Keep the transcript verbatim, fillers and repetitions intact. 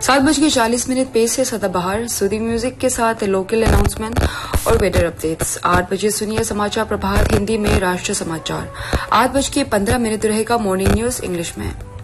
सात बज के चालीस मिनट पेश है सदाबहार सूदी म्यूजिक के साथ लोकल अनाउंसमेंट और वेदर अपडेट्स। आठ बजे सुनिए समाचार प्रभात हिंदी में राष्ट्रीय समाचार। आठ बज के पंद्रह मिनट रहेगा मॉर्निंग न्यूज इंग्लिश में।